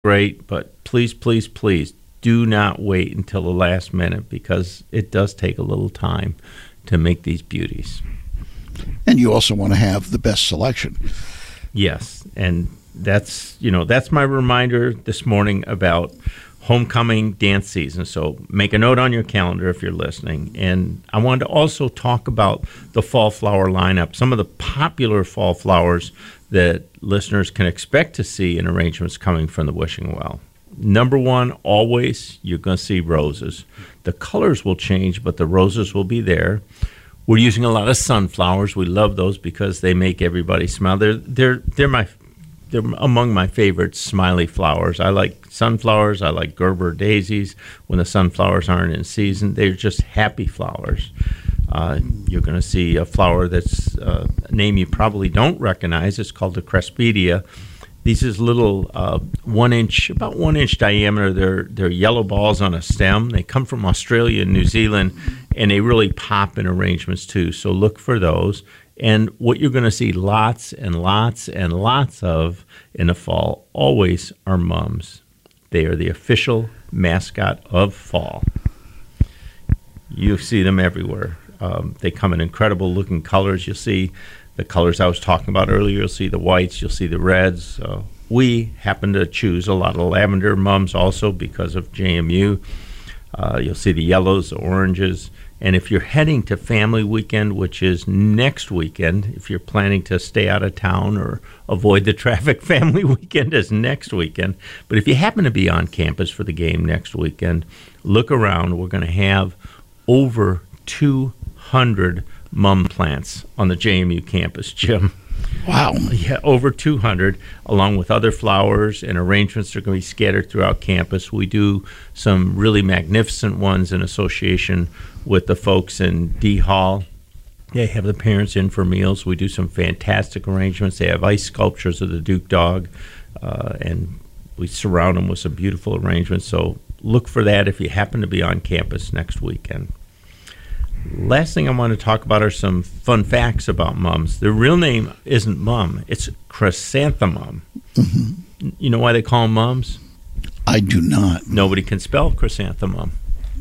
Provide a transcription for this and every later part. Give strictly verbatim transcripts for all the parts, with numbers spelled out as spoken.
great, but please, please, please do not wait until the last minute because it does take a little time to make these beauties. And you also want to have the best selection. Yes, and that's, you know, that's my reminder this morning about homecoming dance season. So make a note on your calendar if you're listening. And I wanted to also talk about the fall flower lineup, some of the popular fall flowers that listeners can expect to see in arrangements coming from the Wishing Well. Number one, always, you're going to see roses. The colors will change, but the roses will be there. We're using a lot of sunflowers. We love those because they make everybody smile. They're they're they're my they're among my favorite smiley flowers. I like sunflowers. I like Gerber daisies when the sunflowers aren't in season. They're just happy flowers. Uh, you're going to see a flower that's uh, a name you probably don't recognize. It's called the Cresspedia. These is little uh, one inch, about one inch diameter. They're they're yellow balls on a stem. They come from Australia and New Zealand, and they really pop in arrangements too. So look for those. And what you're going to see lots and lots and lots of in the fall always are mums. They are the official mascot of fall. You see them everywhere. Um, they come in incredible looking colors. You'll see the colors I was talking about earlier. You'll see the whites. You'll see the reds. Uh, we happen to choose a lot of lavender mums also because of J M U. Uh, you'll see the yellows, the oranges. And if you're heading to family weekend, which is next weekend, if you're planning to stay out of town or avoid the traffic, family weekend is next weekend. But if you happen to be on campus for the game next weekend, look around. We're going to have over two hundred mum plants on the J M U campus, Jim. Wow. Yeah, over two hundred, along with other flowers and arrangements that are going to be scattered throughout campus. We do some really magnificent ones in association with the folks in D Hall. They have the parents in for meals. We do some fantastic arrangements. They have ice sculptures of the Duke Dog, uh, and we surround them with some beautiful arrangements. So look for that if you happen to be on campus next weekend. Last thing I want to talk about are some fun facts about mums. The real name isn't mum, it's chrysanthemum. Mm-hmm. You know why they call them mums? I do not. Nobody can spell chrysanthemum.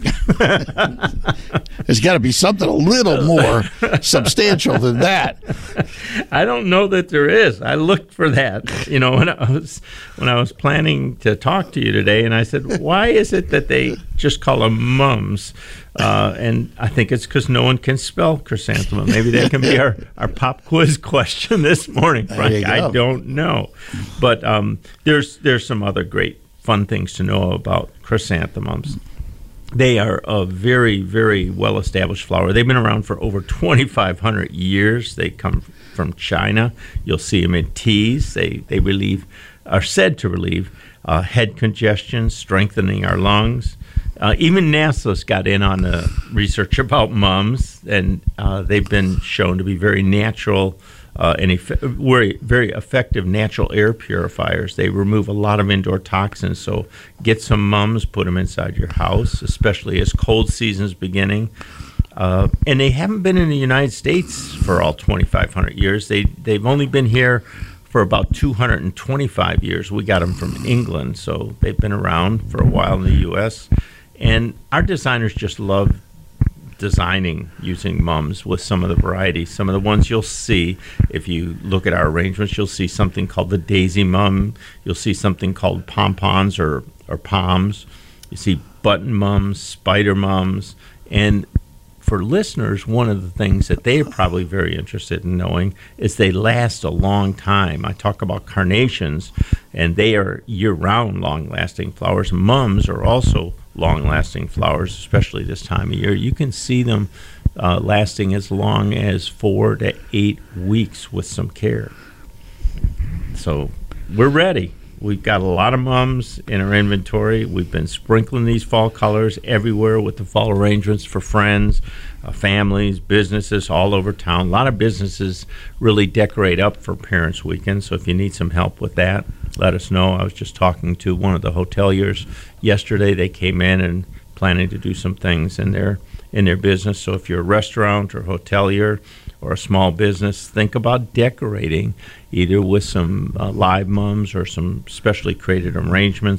There's got to be something a little more substantial than that. I don't know that there is. I looked for that, you know, when I was when I was planning to talk to you today, and I said, "Why is it that they just call them mums?" Uh, and I think it's because no one can spell chrysanthemum. Maybe that can be our, our pop quiz question this morning, Frank. I don't know, but um, there's there's some other great fun things to know about chrysanthemums. They are a very, very well-established flower. They've been around for over twenty-five hundred years. They come from China. You'll see them in teas. They they relieve, are said to relieve uh, head congestion, strengthening our lungs. Uh, even NASA's got in on the research about mums, and uh, they've been shown to be very natural uh, and eff- very, very effective natural air purifiers. They remove a lot of indoor toxins, so get some mums, put them inside your house, especially as cold season's beginning. Uh, and they haven't been in the United States for all twenty-five hundred years. They, they've only been here for about two hundred twenty-five years. We got them from England, so they've been around for a while in the U S And our designers just love designing using mums with some of the varieties. Some of the ones you'll see, if you look at our arrangements, you'll see something called the daisy mum. You'll see something called pompons or, or poms. You see button mums, spider mums. And for listeners, one of the things that they are probably very interested in knowing is they last a long time. I talk about carnations, and they are year-round long-lasting flowers. Mums are also long-lasting flowers, especially this time of year. You can see them uh, lasting as long as four to eight weeks with some care. So we're ready. We've got a lot of mums in our inventory. We've been sprinkling these fall colors everywhere with the fall arrangements for friends, uh, families, businesses all over town. A lot of businesses really decorate up for Parents' Weekend, so if you need some help with that, let us know. I was just talking to one of the hoteliers yesterday. They came in and planning to do some things in their in their business. So if you're a restaurant or hotelier or a small business, think about decorating either with some uh, live mums or some specially created arrangements